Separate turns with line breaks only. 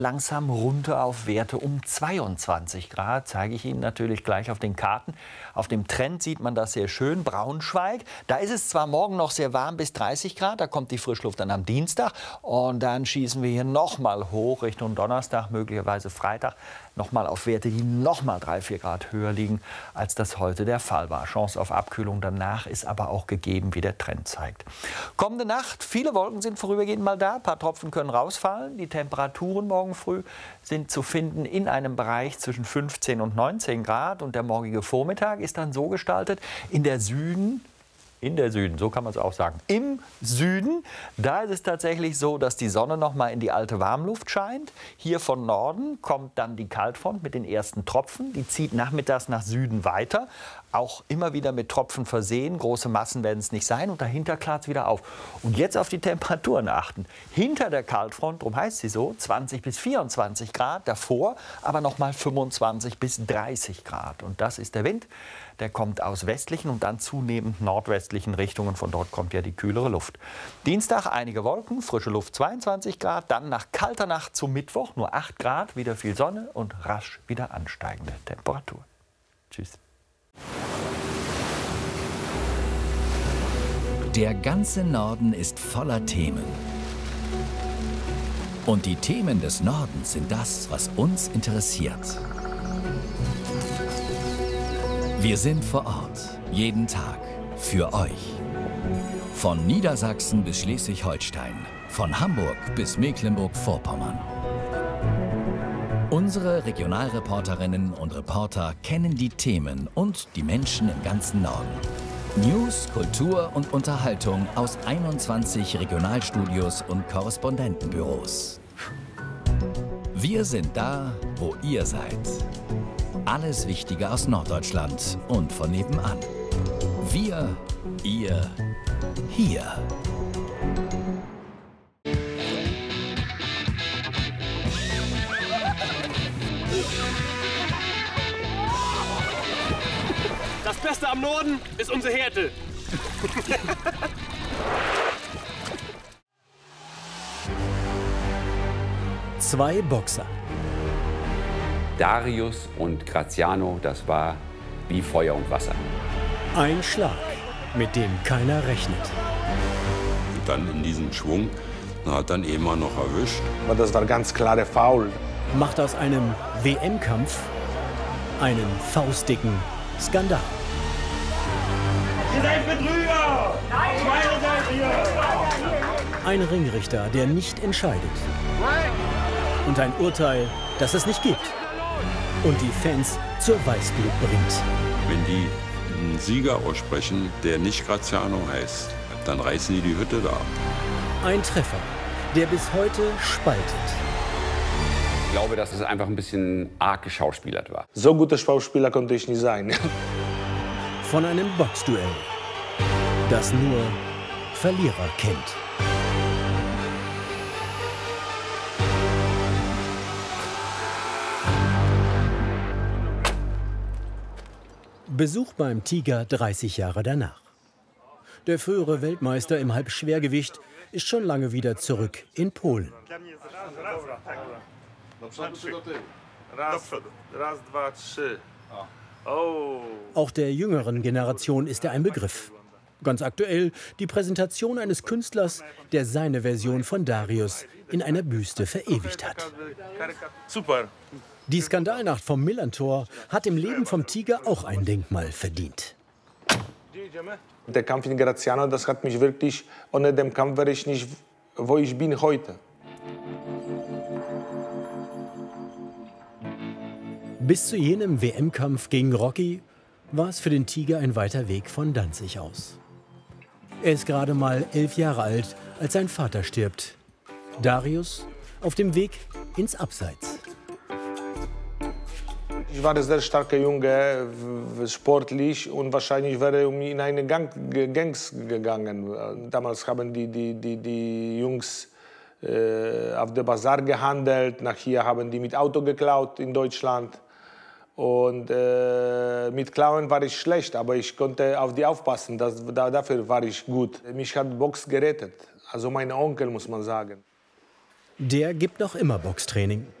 Langsam runter auf Werte um 22 Grad, zeige ich Ihnen natürlich gleich auf den Karten. Auf dem Trend sieht man das sehr schön, Braunschweig. Da ist es zwar morgen noch sehr warm bis 30 Grad, da kommt die Frischluft dann am Dienstag. Und dann schießen wir hier nochmal hoch Richtung Donnerstag, möglicherweise Freitag, nochmal auf Werte, die nochmal 3-4 Grad höher liegen, als das heute der Fall war. Chance auf Abkühlung danach ist aber auch gegeben, wie der Trend zeigt. Kommende Nacht, viele Wolken sind vorübergehend mal da, ein paar Tropfen können rausfallen. Die Temperaturen morgen früh sind zu finden in einem Bereich zwischen 15 und 19 Grad. Und der morgige Vormittag ist dann so gestaltet, in der Süden, so kann man es auch sagen, im Süden, da ist es tatsächlich so, dass die Sonne noch mal in die alte Warmluft scheint. Hier von Norden kommt dann die Kaltfront mit den ersten Tropfen. Die zieht nachmittags nach Süden weiter. Auch immer wieder mit Tropfen versehen. Große Massen werden es nicht sein. Und dahinter klart es wieder auf. Und jetzt auf die Temperaturen achten. Hinter der Kaltfront, darum heißt sie so, 20 bis 24 Grad. Davor aber noch mal 25 bis 30 Grad. Und das ist der Wind. Der kommt aus westlichen und dann zunehmend nordwestlichen Richtungen. Von dort kommt ja die kühlere Luft. Dienstag einige Wolken, frische Luft 22 Grad. Dann nach kalter Nacht zum Mittwoch nur 8 Grad. Wieder viel Sonne und rasch wieder ansteigende Temperaturen. Tschüss.
Der ganze Norden ist voller Themen. Und die Themen des Nordens sind das, was uns interessiert. Wir sind vor Ort, jeden Tag, für euch. Von Niedersachsen bis Schleswig-Holstein, von Hamburg bis Mecklenburg-Vorpommern. Unsere Regionalreporterinnen und Reporter kennen die Themen und die Menschen im ganzen Norden. News, Kultur und Unterhaltung aus 21 Regionalstudios und Korrespondentenbüros. Wir sind da, wo ihr seid. Alles Wichtige aus Norddeutschland und von nebenan. Wir, ihr, hier.
Das Beste am Norden ist unsere Härte.
Zwei Boxer.
Darius und Graziano, das war wie Feuer und Wasser.
Ein Schlag, mit dem keiner rechnet.
Und dann in diesem Schwung hat dann Ehemann noch erwischt.
Aber das war ganz klar der Foul.
Macht aus einem WM-Kampf einen faustdicken Skandal.
Ihr seid Betrüger! Schweine seid ihr!
Ein Ringrichter, der nicht entscheidet. Und ein Urteil, das es nicht gibt. Und die Fans zur Weißglut bringt.
Wenn die einen Sieger aussprechen, der nicht Graziano heißt, dann reißen die Hütte da.
Ein Treffer, der bis heute spaltet.
Ich glaube, dass es einfach ein bisschen arg geschauspielert war.
So guter Schauspieler konnte ich nie sein.
Von einem Boxduell, das nur Verlierer kennt. Besuch beim Tiger 30 Jahre danach. Der frühere Weltmeister im Halbschwergewicht ist schon lange wieder zurück in Polen. Auch der jüngeren Generation ist er ein Begriff. Ganz aktuell die Präsentation eines Künstlers, der seine Version von Darius in einer Büste verewigt hat.
Super.
Die Skandalnacht vom Millantor hat im Leben vom Tiger auch ein Denkmal verdient.
Der Kampf in Graziano, das hat mich wirklich, ohne den Kampf wäre ich nicht, wo ich bin heute.
Bis zu jenem WM-Kampf gegen Rocky war es für den Tiger ein weiter Weg von Danzig aus. Er ist gerade mal 11 Jahre alt, als sein Vater stirbt. Darius auf dem Weg ins Abseits.
Ich war ein sehr starker Junge, sportlich, und wahrscheinlich wäre ich in eine Gangs gegangen. Damals haben die Jungs auf der Bazar gehandelt, nachher haben die mit Auto geklaut in Deutschland. Und mit Klauen war ich schlecht, aber ich konnte auf die aufpassen, dafür war ich gut. Mich hat Box gerettet, also mein Onkel, muss man sagen.
Der gibt noch immer Boxtraining.